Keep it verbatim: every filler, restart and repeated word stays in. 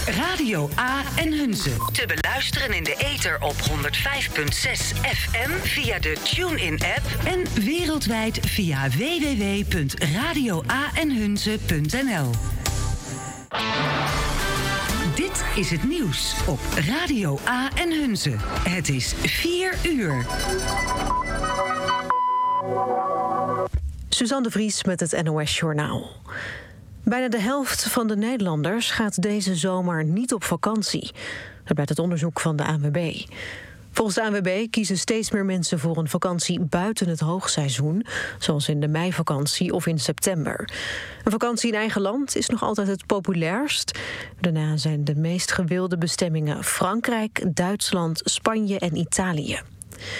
Radio A en Hunze. Te beluisteren in de ether op honderd vijf komma zes F M via de TuneIn-app en wereldwijd via w w w punt radio a en hunze punt n l. Dit is het nieuws op Radio A en Hunze. Het is vier uur. Suzanne de Vries met het N O S-journaal. Bijna de helft van de Nederlanders gaat deze zomer niet op vakantie. Dat blijkt uit onderzoek van de A N W B. Volgens de A N W B kiezen steeds meer mensen voor een vakantie buiten het hoogseizoen, zoals in de meivakantie of in september. Een vakantie in eigen land is nog altijd het populairst. Daarna zijn de meest gewilde bestemmingen Frankrijk, Duitsland, Spanje en Italië.